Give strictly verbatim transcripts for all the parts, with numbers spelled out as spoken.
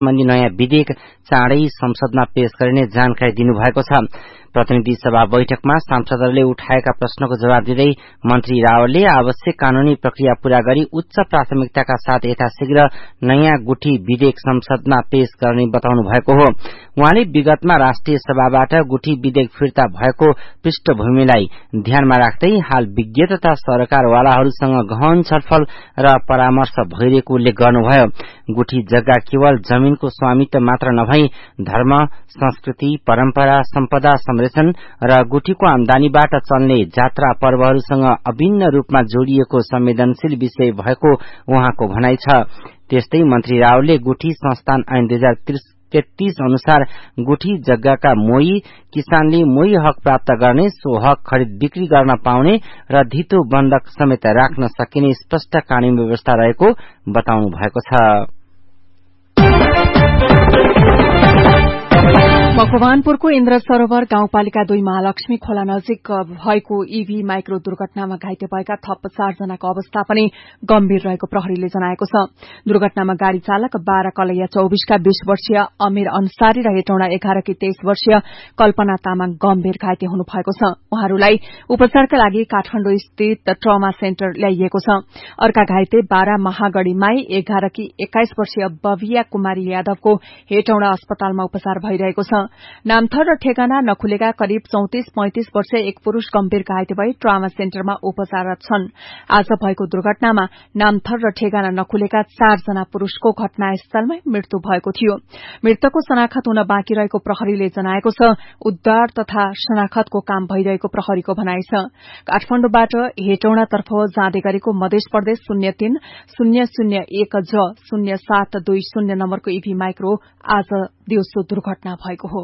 सम्बन्धी नयाँ विधेयक चाँडै संसदमा पेश गरिने जानकारी दिनुभएको छ। प्रतिनिधि सभा बैठकमा सांसदहरूले उठाएका प्रश्नको जवाब दिँदै मन्त्री रावलले आवश्यक कानूनी प्रक्रिया पूरा गरी उच्च प्राथमिकताका साथ यथाशीघ्र नयाँ गुठी विधेयक संसदमा पेश गर्ने बताउनु भएको हो। उहाँले विगतमा राष्ट्रिय सभाबाट गुठी विधेयक फिर्ता भएको पृष्ठभूमिलाई ध्यानमा राख्दै हाल विज्ञ तथा सरकारवालाहरूसँग गहन छलफल र परामर्श भइरहेको उल्लेख गर्नुभयो। गुठी जग्गा केवल जमीनको स्वामित्व मात्र नभई धर्म, संस्कृति, परम्परा, सम्पदा संरक्षण र गुठीको आमदानीबाट चल्ने जात्रा पर्वहरूसँग अभिन्न रूपमा जोडिएको संवेदनशील विषय भएको उहाँको भनाइ छ। त्यस्तै मन्त्री रावलले गुठी संस्थान ऐन दुई हजार तेत्तीस अनुसार गुठी जग्गाका मोही किसानले मोही हक प्राप्त गर्ने, सो हक खरिद बिक्री गर्न पाउने र धितो बन्धक समेत राख्न सकिने स्पष्ट कानूनी व्यवस्था रहेको बताउनु भएको छ। मकवानपुरको इन्द्र सरोवर गाउँपालिका दुई महालक्ष्मी खोला नजिक भएको ईभी माइक्रो दुर्घटनामा घाइते भएका थप चारजनाको अवस्था पनि गम्भीर रहेको प्रहरीले जनाएको छ। दुर्घटनामा गाड़ी चालक बाह्र कलैया चौबीसका बीस वर्षीय अमीर अन्सारी र हेटौँडा एघारकी तेइस वर्षीय कल्पना तामाङ गम्भीर घाइते हुनु भएको छ। उहाँहरूलाई उपचारका लागि काठमाडौँ स्थित ट्रमा सेन्टर ल्याइएको छ। अर्का घाइते बाह्र महागढ़ी माई एघारकी एक्काइस वर्षीय बभिया कुमारी यादवको हेटौँडा अस्पतालमा उपचार भइरहेको छ। नामथर र ठेगाना नखुलेका करिब चौतिस पैंतिस वर्षीय एक पुरूष गम्भीर घाइते भई ट्रामा सेन्टरमा उपचाररत छन्। आज भएको दुर्घटनामा नामथर र ठेगाना नखुलेका चारजना पुरूषको घटनास्थलमै मृत्यु भएको थियो। मृतकको शनाखत हुन बाँकी रहेको प्रहरीले जनाएको छ। उद्धार तथा शनाखतको काम भइरहेको प्रहरीको भनाइ छ। काठमाडौँबाट हेटौँडातर्फ जाँदै गरेको मध्य प्रदेश शून्य तीन शून्य शून्य एक ज शून्य सात दुई शून्य नम्बरको ईभी माइक्रो आज दिउँसो दुर्घटना भएको हो।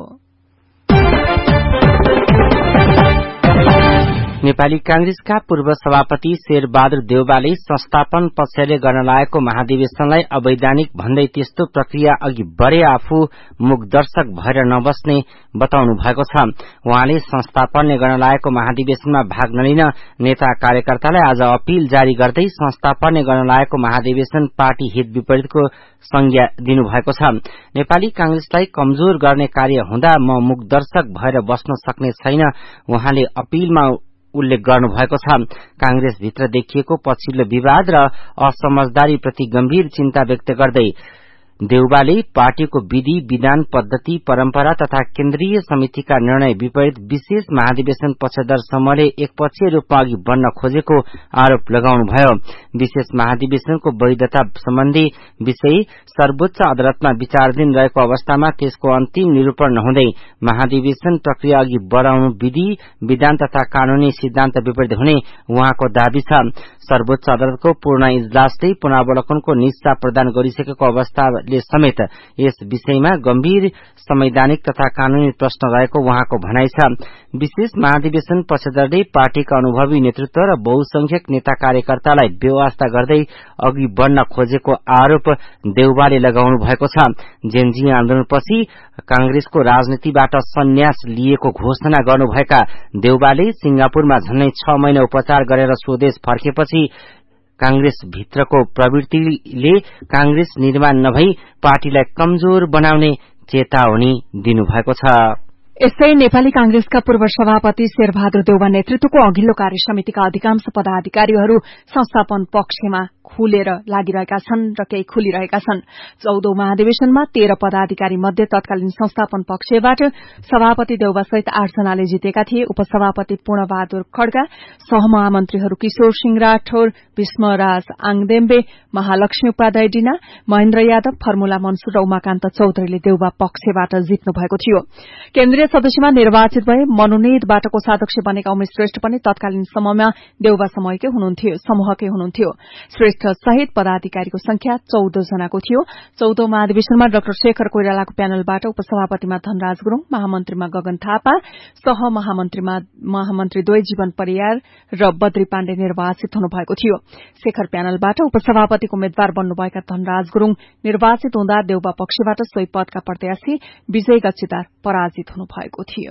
नेपाली कांग्रेसका पूर्व सभापति शेरबहादुर देउवाले संस्थापन पक्षले गर्न लागेको महाधिवेशनलाई अवैधानिक भन्दै त्यस्तो प्रक्रिया अघि बढे आफू मुखदर्शक भएर नबस्ने बताउनु भएको छ। उहाँले संस्थापनले गर्न लागेको महाधिवेशनमा भाग नलिन नेता कार्यकर्तालाई आज अपील जारी गर्दै संस्थापनले गर्न लागेको महाधिवेशन पार्टी हित विपरीतको संज्ञा दिनुभएको छ। नेपाली कांग्रेसलाई कमजोर गर्ने कार्य हुँदा म मुखदर्शक भएर बस्न सक्ने छैन उहाँले अपीलमा उल्लेख गर्नुभएको छ। कांग्रेस भित्र देखिएको पछिल्लो विवाद र असमझदारी प्रति गम्भीर चिन्ता व्यक्त गर्दै देउवाले पार्टीको विधि विधान पद्धति परम्परा तथा केन्द्रीय समितिका निर्णय विपरीत विशेष महाधिवेशन पक्षधर समूहले एकपक्षीय रूपमा अघि बढ्न खोजेको आरोप लगाउनुभयो। विशेष महाधिवेशनको वैधता सम्बन्धी विषय सर्वोच्च अदालतमा विचाराधीन रहेको अवस्थामा त्यसको अन्तिम निरूपण नहुँदै महाधिवेशन प्रक्रिया अघि बढ़ाउनु विधि विधान तथा कानूनी सिद्धान्त विपरीत हुने उहाँको दावी छ। सर्वोच्च अदालतको पूर्ण इजलासले पुनरावलोकनको निस्सा प्रदान गरिसकेको अवस्थाले समेत यस विषयमा गम्भीर संवैधानिक तथा कानूनी प्रश्न रहेको उहाँको भनाइ छ। विशेष महाधिवेशन पक्षधरले पार्टीका अनुभवी नेतृत्व र बहुसंख्यक नेता कार्यकर्तालाई बेवास्ता गर्दै अघि बढ़न खोजेको आरोप देउवाले लगाउनु भएको छ। जेनजी आन्दोलनपछि कांग्रेसको राजनीतिबाट सन्यास लिएको घोषणा गर्नुभएका देउवाले सिंगापुरमा झन्नै छ महिना उपचार गरेर स्वदेश फर्केपछि कांग्रेस भित्रको प्रवृत्तिले कांग्रेस निर्माण नभई पार्टीलाई कमजोर बनाउने चेतावनी दिनुभएको छ। यस्तै नेपाली कांग्रेसका पूर्व सभापति शेरबहादुर देउवा नेतृत्वको अघिल्लो कार्य समितिका अधिकांश पदाधिकारीहरू संस्थापन पक्षमा खुलेर लागिरहेका छन् र केही खुलिरहेका छन्। चौधौं महाधिवेशनमा तेह्र पदाधिकारी मध्ये तत्कालीन संस्थापन पक्षबाट सभापति देउवा सहित आठ जनाले जितेका थिए। उपसभापति पूर्णबहादुर खड्का, सहमहामन्त्रीहरू किशोर सिंह राठौर, भीष्मराज आङदेम्बे, महालक्ष्मी उपाध्याय डिना, महेन्द्र यादव, फर्मुला मन्सुर र उमाकान्त चौधरीले देउवा पक्षबाट जित्नु भएको थियो। केन्द्रीय सदस्यमा निर्वाचित भए मनोनितबाट कोषाध्यक्ष बनेका उमेश श्रेष्ठ पनि तत्कालीन समयमा देउवा समूहकै हुनुहुन्थ्यो समूहकै हुनुहुन्थ्यो। श्रेष्ठ सहित पदाधिकारीको संख्या चौध जनाको थियो। चौधौं महाधिवेशनमा डाक्टर शेखर कोइरालाको प्यानलबाट उपसभापतिमा धनराज गुरूङ, महामन्त्रीमा गगन थापा, सहमहामन्त्रीमा महामन्त्री द्वय जीवन परियार र बद्री पाण्डे निर्वाचित हुनुभएको थियो। शेखर प्यानलबाट उपसभापतिको उम्मेद्वार बन्नुभएका धनराज गुरूङ निर्वाचित हुँदा देउवा पक्षबाट सोही पदका प्रत्याशी विजय गच्छिदार पराजित हुनुभएको थियो।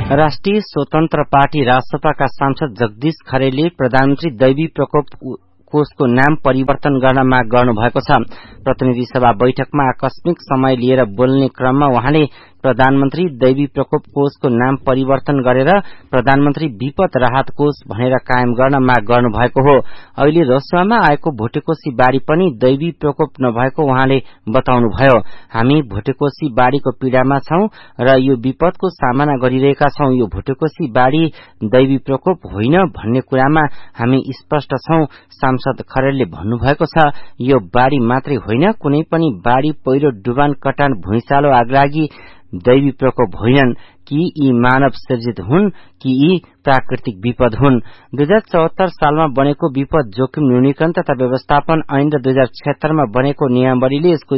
राष्ट्रिय स्वतन्त्र पार्टी रासपाका सांसद जगदीश खरेलले प्रधानमन्त्री दैवी प्रकोप कोषको नाम परिवर्तन गर्न माग गर्नुभएको छ। प्रतिनिधि सभा बैठकमा आकस्मिक समय लिएर बोल्ने क्रममा उहाँले प्रधानमन्त्री दैवी प्रकोप कोषको नाम परिवर्तन गरेर प्रधानमन्त्री विपद राहत कोष भनेर कायम गर्न माग गर्नुभएको हो। अहिले रसुवामा आएको भोटेकोशी बाढ़ी पनि दैवी प्रकोप नभएको उहाँले बताउनुभयो। हामी भोटेकोशी बाढ़ीको पीड़ामा छौं र यो विपदको सामना गरिरहेका छौं। यो भोटेकोशी बाढ़ी दैवी प्रकोप होइन भन्ने कुरामा हामी स्पष्ट छौं, सांसद खरेलले भन्नुभएको छ। यो बाढ़ी मात्रै होइन, कुनै पनि बाढ़ी, पहिरो, डुबान, कटान, भुइँचालो, आगलागी दैवी प्रकोप होइनन् कि यी मानव सृजित हुन् कि यी प्राकृतिक विपद हुन्। दुई हजार चौहत्तर सालमा बनेको विपद जोखिम न्यूनीकरण तथा व्यवस्थापन ऐन र दुई हजार छिहत्तरमा बनेको नियमावलीले यसको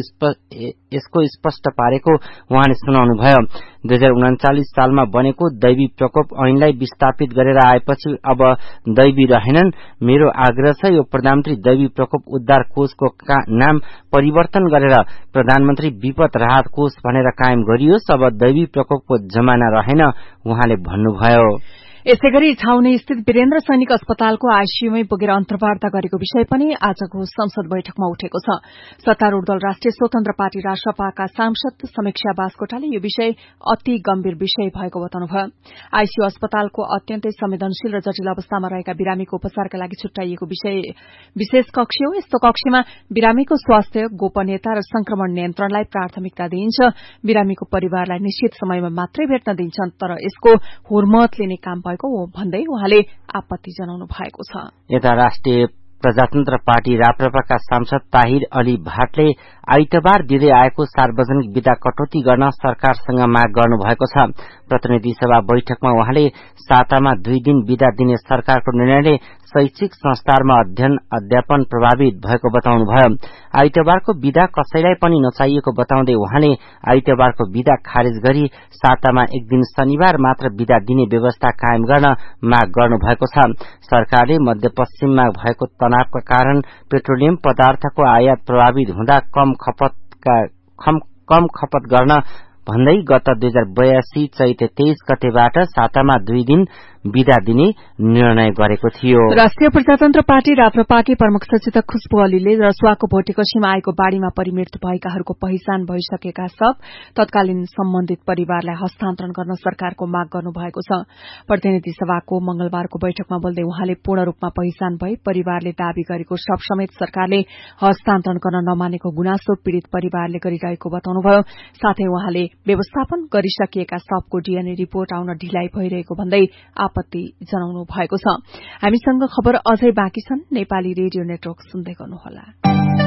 यसको स्पष्ट पारेको उहाँले सुनाउनुभयो। दुई हजार उनाचालिस सालमा बनेको दैवी प्रकोप ऐनलाई विस्थापित गरेर आएपछि अब दैवी रहेनन्। मेरो आग्रह छ, यो प्रधानमन्त्री दैवी प्रकोप उद्धार कोषको नाम परिवर्तन गरेर प्रधानमन्त्री विपद राहत कोष भनेर कायम गरियोस्। अब दैवी प्रकोपको जमाना रहेन, उहाँले भन्नुभयो। यसैगरी छाउनी स्थित वीरेन्द्र सैनिक अस्पतालको आईसीयूमै पुगेर अन्तर्वार्ता गरेको विषय पनि आजको संसद बैठकमा उठेको छ। सत्तारूढ़ दल राष्ट्रिय स्वतन्त्र पार्टी रासपाका सांसद समीक्षा बास्कोटाले यो विषय अति गम्भीर विषय भएको बताउनुभयो। आईसीयू अस्पतालको अत्यन्तै संवेदनशील र जटिल अवस्थामा रहेका बिरामीको उपचारका लागि छुट्याइएको विषय विशेष कक्ष हो। यस्तो कक्षमा बिरामीको स्वास्थ्य, गोपनीयता र संक्रमण नियन्त्रणलाई प्राथमिकता दिइन्छ। बिरामीको परिवारलाई निश्चित समयमा मात्रै भेट्न दिन्छन्, तर यसको हुर्मत लिने काम भन्दै उहाँले आपत्ति जनाउनु भएको छ। यता राष्ट्रिय प्रजातन्त्र पार्टी राप्रपाका सांसद ताहिर अली भाटले आइतबार दिँदै आएको सार्वजनिक विदा कटौती गर्न सरकारसँग माग गर्नुभएको छ। प्रतिनिधि सभा बैठकमा उहाँले सातामा दुई दिन विदा दिने सरकारको निर्णयले शैक्षिक संस्थानमा अध्ययन अध्यापन प्रभावित भएको बताउनुभयो। आइतबारको विदा कसैलाई पनि नचाहिएको बताउँदै उहाँले आइतबारको विदा खारेज गरी सातामा एक दिन शनिबार मात्र विदा दिने व्यवस्था कायम गर्न माग गर्नुभएको छ। सरकारले मध्यपश्चिममा भएको तनावका कारण पेट्रोलियम पदार्थको आयात प्रभावित हुँदा कम खपतका कम खपत गर्न भन्दै गत दुई हजार बयासी चैते तेइस गतेबाट सातामा दुई दिन विदा दिने निर्णय गरेको थियो। राष्ट्रिय प्रजातन्त्र पार्टी राप्रपाकी प्रमुख सचेतक खुशबु अलीले रसुवाको भोटेकोशीमा आएको बाढ़ीमा परिमृत्यु भएकाहरूको पहिचान भइसकेका सब तत्कालीन सम्बन्धित परिवारलाई हस्तान्तरण गर्न सरकारको माग गर्नुभएको छ। प्रतिनिधि सभाको मंगलबारको बैठकमा बोल्दै उहाँले पूर्ण रूपमा पहिचान भई परिवारले दावी गरेको सब समेत सरकारले हस्तान्तरण गर्न नमानेको गुनासो पीड़ित परिवारले गरिरहेको बताउनुभयो। साथै उहाँले व्यवस्थापन गरिसकिएका सबको डीएनए रिपोर्ट आउन ढिलाइ भइरहेको भन्दै आपत्ति जनाउनु भएको छ। हामीसँग खबर अझै बाँकी छन्। नेपाली रेडियो नेटवर्क सुन्दै गर्नुहोला।